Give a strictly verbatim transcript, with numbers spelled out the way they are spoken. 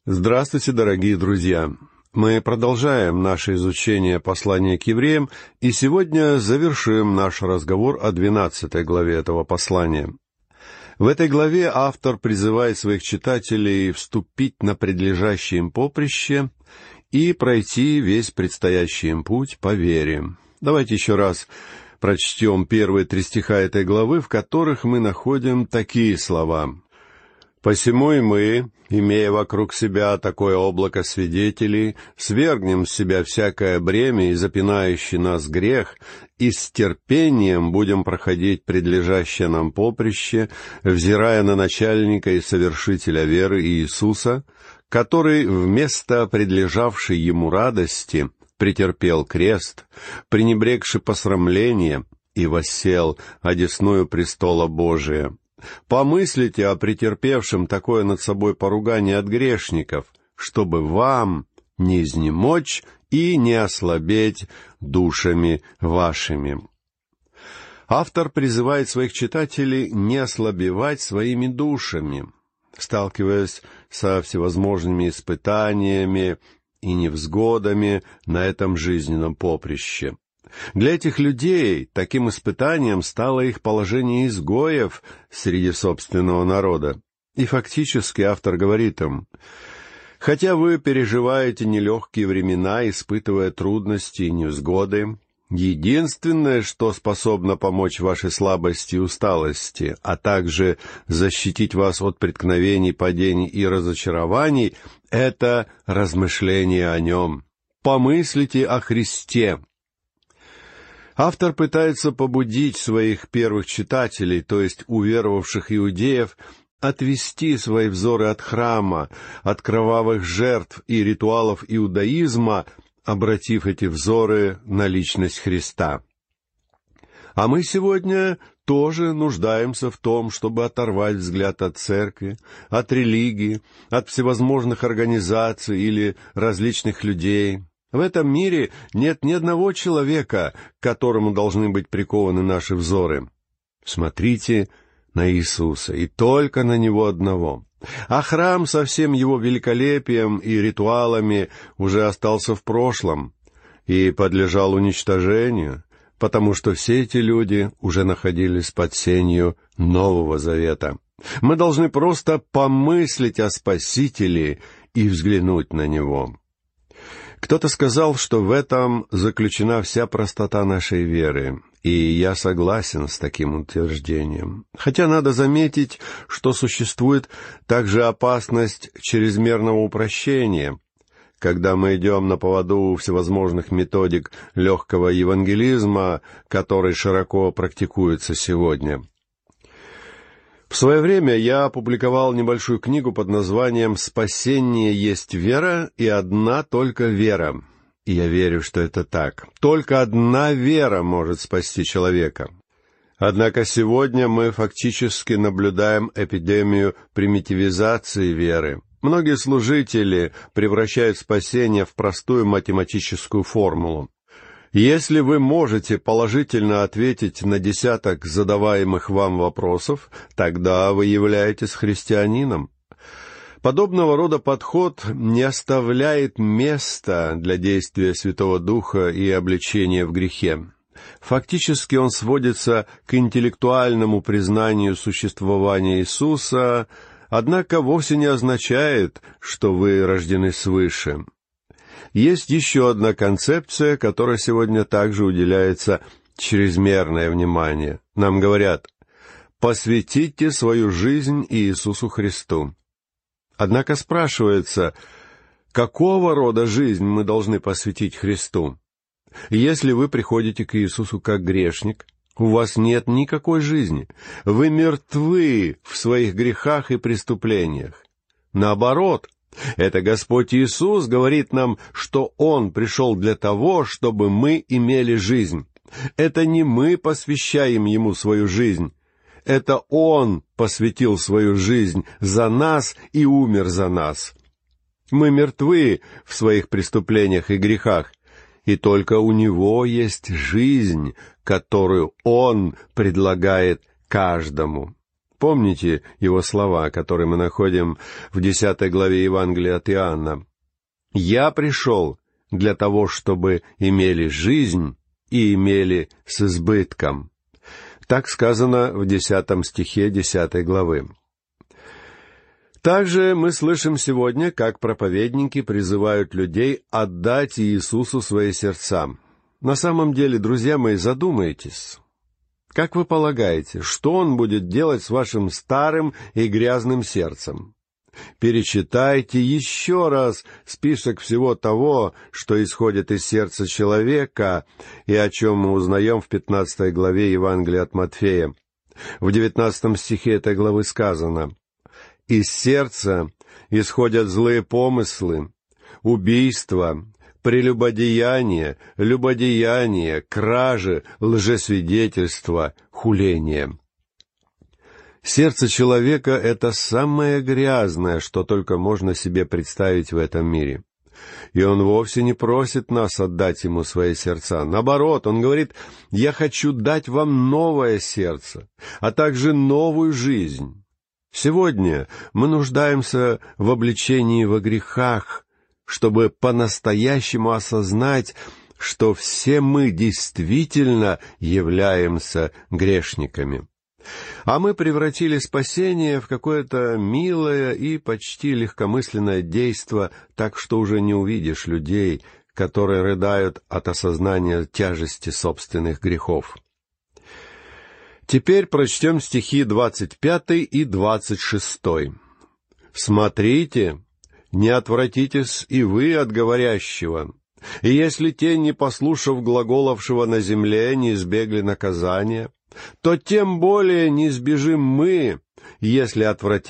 Здравствуйте, дорогие друзья! Мы продолжаем наше изучение послания к евреям, и сегодня завершим наш разговор о двенадцатой главе этого послания. В этой главе автор призывает своих читателей вступить на предлежащее им поприще и пройти весь предстоящий им путь по вере. Давайте еще раз прочтем первые три стиха этой главы, в которых мы находим такие слова: «Посему и мы, имея вокруг себя такое облако свидетелей, свергнем с себя всякое бремя и запинающий нас грех, и с терпением будем проходить предлежащее нам поприще, взирая на начальника и совершителя веры Иисуса, который вместо предлежавшей ему радости претерпел крест, пренебрегши посрамление, и воссел одесную престола Божия. Помыслите о претерпевшем такое над собой поругание от грешников, чтобы вам не изнемочь и не ослабеть душами вашими». Автор призывает своих читателей не ослабевать своими душами, сталкиваясь со всевозможными испытаниями и невзгодами на этом жизненном поприще. Для этих людей таким испытанием стало их положение изгоев среди собственного народа. И фактически автор говорит им: «Хотя вы переживаете нелегкие времена, испытывая трудности и невзгоды, единственное, что способно помочь вашей слабости и усталости, а также защитить вас от преткновений, падений и разочарований, это размышление о Нем. Помыслите о Христе». Автор пытается побудить своих первых читателей, то есть уверовавших иудеев, отвести свои взоры от храма, от кровавых жертв и ритуалов иудаизма, обратив эти взоры на личность Христа. А мы сегодня тоже нуждаемся в том, чтобы оторвать взгляд от церкви, от религии, от всевозможных организаций или различных людей. В этом мире нет ни одного человека, к которому должны быть прикованы наши взоры. Смотрите на Иисуса, и только на Него одного. А храм со всем его великолепием и ритуалами уже остался в прошлом и подлежал уничтожению, потому что все эти люди уже находились под сенью Нового Завета. Мы должны просто помыслить о Спасителе и взглянуть на Него. Кто-то сказал, что в этом заключена вся простота нашей веры, и я согласен с таким утверждением. Хотя надо заметить, что существует также опасность чрезмерного упрощения, когда мы идем на поводу у всевозможных методик легкого евангелизма, который широко практикуется сегодня. В свое время я опубликовал небольшую книгу под названием «Спасение есть вера, и одна только вера». И я верю, что это так. Только одна вера может спасти человека. Однако сегодня мы фактически наблюдаем эпидемию примитивизации веры. Многие служители превращают спасение в простую математическую формулу. Если вы можете положительно ответить на десяток задаваемых вам вопросов, тогда вы являетесь христианином. Подобного рода подход не оставляет места для действия Святого Духа и обличения в грехе. Фактически он сводится к интеллектуальному признанию существования Иисуса, однако вовсе не означает, что вы рождены свыше. Есть еще одна концепция, которой сегодня также уделяется чрезмерное внимание. Нам говорят: «Посвятите свою жизнь Иисусу Христу». Однако спрашивается, какого рода жизнь мы должны посвятить Христу? Если вы приходите к Иисусу как грешник, у вас нет никакой жизни. Вы мертвы в своих грехах и преступлениях. Наоборот, это Господь Иисус говорит нам, что Он пришел для того, чтобы мы имели жизнь. Это не мы посвящаем Ему свою жизнь. Это Он посвятил свою жизнь за нас и умер за нас. Мы мертвы в своих преступлениях и грехах, и только у Него есть жизнь, которую Он предлагает каждому. Помните его слова, которые мы находим в десятой главе Евангелия от Иоанна. «Я пришел для того, чтобы имели жизнь и имели с избытком». Так сказано в десятом стихе десятой главы. Также мы слышим сегодня, как проповедники призывают людей отдать Иисусу свои сердца. На самом деле, друзья мои, задумайтесь. Как вы полагаете, что Он будет делать с вашим старым и грязным сердцем? Перечитайте еще раз список всего того, что исходит из сердца человека, и о чем мы узнаем в пятнадцатой главе Евангелия от Матфея. В девятнадцатом стихе этой главы сказано: «Из сердца исходят злые помыслы, убийства, прелюбодеяние, любодеяние, кражи, лжесвидетельство, хуление». Сердце человека — это самое грязное, что только можно себе представить в этом мире. И Он вовсе не просит нас отдать Ему свои сердца. Наоборот, Он говорит: «Я хочу дать вам новое сердце, а также новую жизнь». Сегодня мы нуждаемся в обличении во грехах, чтобы по-настоящему осознать, что все мы действительно являемся грешниками. А мы превратили спасение в какое-то милое и почти легкомысленное действо, так что уже не увидишь людей, которые рыдают от осознания тяжести собственных грехов. Теперь прочтем стихи двадцать пятый и двадцать шестой. «Смотрите, не отвратитесь и вы от говорящего, и если те, не послушав глаголовшего на земле, не избегли наказания, то тем более не избежим мы, если отвратим